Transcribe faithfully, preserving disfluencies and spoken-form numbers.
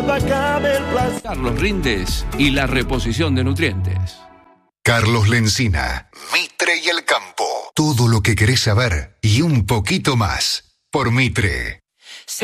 cuando acabe el placer. Carlos Rindes y la reposición de nutrientes. Carlos Lencina, Mitre y el Campo. Todo lo que querés saber y un poquito más por Mitre. Se